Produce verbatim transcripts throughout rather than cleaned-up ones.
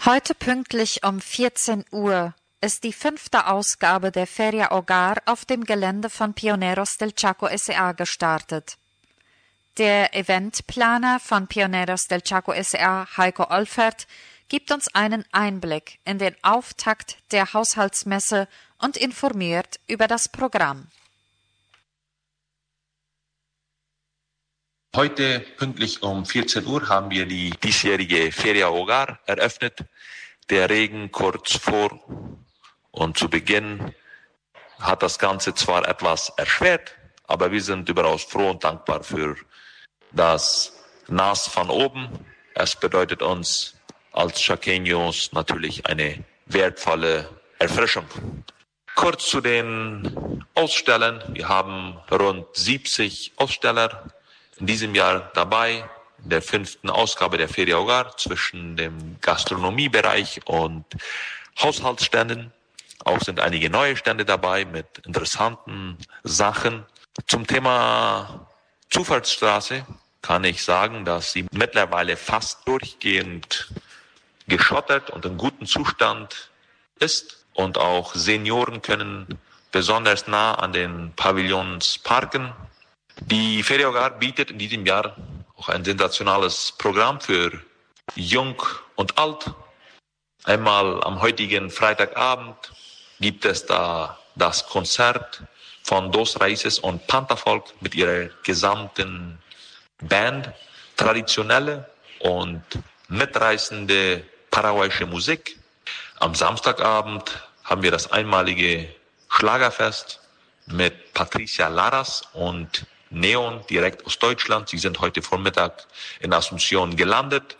Heute pünktlich um vierzehn Uhr ist die fünfte Ausgabe der Feria Hogar auf dem Gelände von Pioneros del Chaco S A gestartet. Der Eventplaner von Pioneros del Chaco S A, Heiko Olfert, gibt uns einen Einblick in den Auftakt der Haushaltsmesse und informiert über das Programm. Heute pünktlich um vierzehn Uhr haben wir die diesjährige Feria Hogar eröffnet. Der Regen kurz vor und zu Beginn hat das Ganze zwar etwas erschwert, aber wir sind überaus froh und dankbar für das Nas von oben. Es bedeutet uns als Chaqueños natürlich eine wertvolle Erfrischung. Kurz zu den Ausstellern. Wir haben rund siebzig Aussteller in diesem Jahr dabei, in der fünften Ausgabe der Feria Hogar, zwischen dem Gastronomiebereich und Haushaltsständen. Auch sind einige neue Stände dabei mit interessanten Sachen. Zum Thema Zufahrtsstraße kann ich sagen, dass sie mittlerweile fast durchgehend geschottert und in gutem Zustand ist. Und auch Senioren können besonders nah an den Pavillons parken. Die Feria Hogar bietet in diesem Jahr auch ein sensationales Programm für Jung und Alt. Einmal am heutigen Freitagabend gibt es da das Konzert von Dos Raíces und Pantafolk mit ihrer gesamten Band. Traditionelle und mitreißende paraguayische Musik. Am Samstagabend haben wir das einmalige Schlagerfest mit Patricia Laras und Neon direkt aus Deutschland. Sie sind heute Vormittag in Asunción gelandet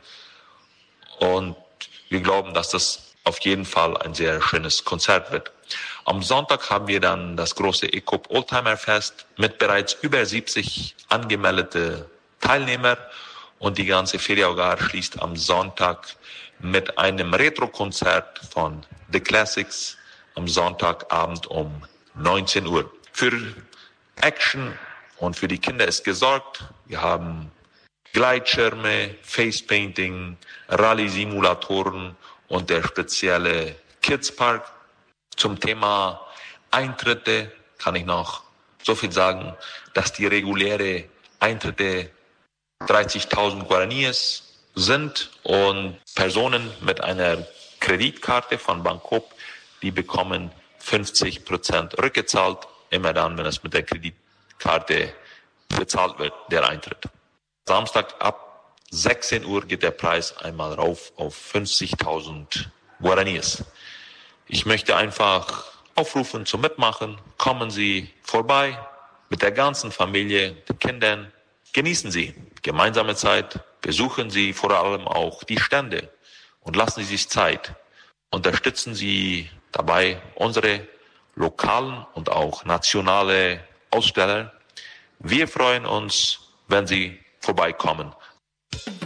und wir glauben, dass das auf jeden Fall ein sehr schönes Konzert wird. Am Sonntag haben wir dann das große ECOP Oldtimer Fest mit bereits über siebzig angemeldete Teilnehmer und die ganze Feria Hogar schließt am Sonntag mit einem Retro-Konzert von The Classics am Sonntagabend um neunzehn Uhr. Für Action und für die Kinder ist gesorgt. Wir haben Gleitschirme, Facepainting, Rallye-Simulatoren und der spezielle Kids Park. Zum Thema Eintritte kann ich noch so viel sagen, dass die reguläre Eintritte dreißigtausend Guaraníes sind und Personen mit einer Kreditkarte von Bancoop, die bekommen fünfzig Prozent rückgezahlt, immer dann, wenn es mit der Kreditkarte bezahlt wird, der Eintritt. Samstag ab sechzehn Uhr geht der Preis einmal rauf auf fünfzigtausend Guaraníes. Ich möchte einfach aufrufen zum Mitmachen. Kommen Sie vorbei mit der ganzen Familie, den Kindern. Genießen Sie gemeinsame Zeit. Besuchen Sie vor allem auch die Stände und lassen Sie sich Zeit. Unterstützen Sie dabei unsere lokalen und auch nationale Aussteller. Wir freuen uns, wenn Sie vorbeikommen.